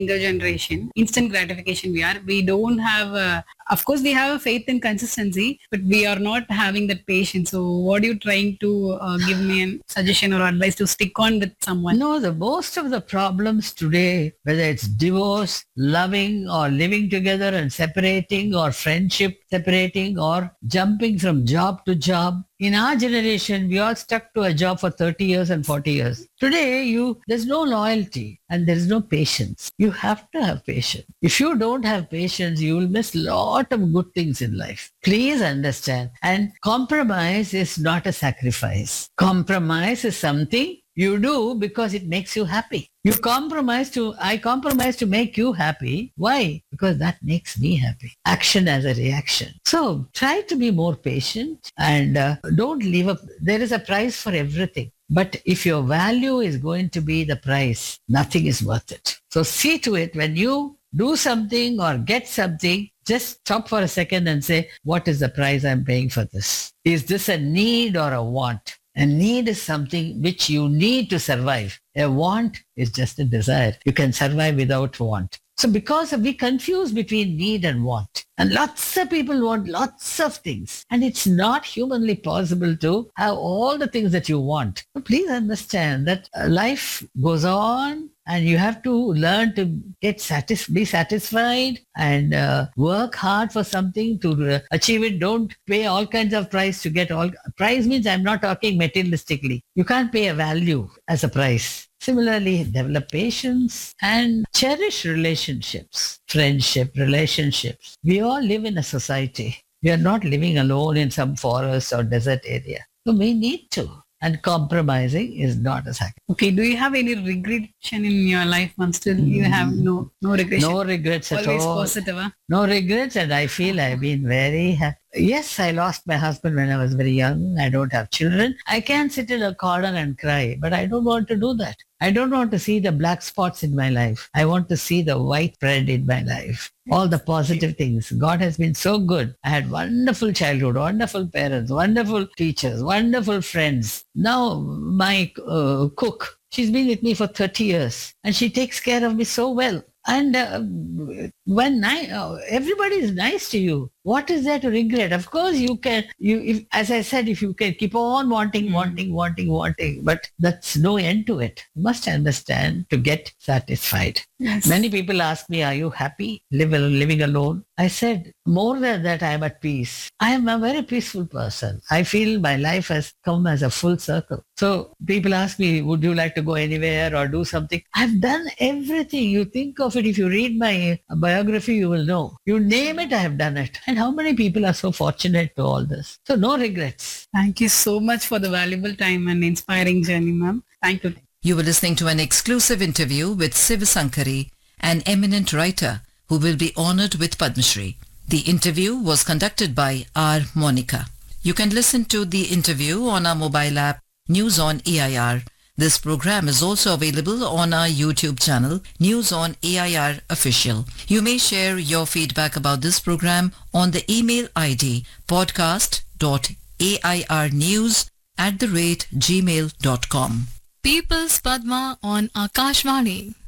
younger generation, instant gratification we don't have, of course we have a faith in consistency, but we are not having that patience. So what are you trying to give me a suggestion or advice to stick on with someone? No, the most of the problems today, whether it's divorce, loving or living together and separating, or friendship separating, or jumping from job to job. In our generation, we all stuck to a job for 30 years and 40 years. Today, there's no loyalty and there's no patience. You have to have patience. If you don't have patience, you will miss a lot of good things in life. Please understand. And compromise is not a sacrifice. Compromise is something you do because it makes you happy. I compromise to make you happy. Why? Because that makes me happy. Action as a reaction. So try to be more patient and don't leave up. There is a price for everything. But if your value is going to be the price, nothing is worth it. So see to it when you do something or get something, just stop for a second and say, what is the price I'm paying for this? Is this a need or a want? A need is something which you need to survive. A want is just a desire. You can survive without want. So because we confuse between need and want. And lots of people want lots of things. And it's not humanly possible to have all the things that you want. So please understand that life goes on and you have to learn to be satisfied and work hard for something to achieve it. Don't pay all kinds of price to get all. Price means I'm not talking materialistically. You can't pay a value as a price. Similarly, develop patience and cherish relationships, friendship, relationships. We all live in a society. We are not living alone in some forest or desert area. So we need to. And compromising is not a sacrifice. Okay, do you have any regression in your life, man? Still you have no regression? No regrets at Always all. positive, huh? No regrets, and I feel I've been very happy. Yes, I lost my husband when I was very young. I don't have children. I can sit in a corner and cry, but I don't want to do that. I don't want to see the black spots in my life. I want to see the white thread in my life. All the positive things. God has been so good. I had wonderful childhood, wonderful parents, wonderful teachers, wonderful friends. Now my cook, she's been with me for 30 years and she takes care of me so well. And when everybody is nice to you, what is there to regret? Of course, as I said, if you can keep on wanting, but that's no end to it. You must understand to get satisfied. Yes. Many people ask me, are you happy living alone? I said, more than that, I am at peace. I am a very peaceful person. I feel my life has come as a full circle. So people ask me, would you like to go anywhere or do something? I've done everything. You think of it, if you read my biography, you will know. You name it, I have done it. And how many people are so fortunate to all this? So no regrets. Thank you so much for the valuable time and inspiring journey, ma'am. Thank you. You were listening to an exclusive interview with Siva Sankari, an eminent writer who will be honored with Padma Shri. The interview was conducted by R. Monica. You can listen to the interview on our mobile app, News on AIR. This program is also available on our YouTube channel, News on AIR Official. You may share your feedback about this program on the email ID podcast.airnews@gmail.com. People's Padma on Akashvani.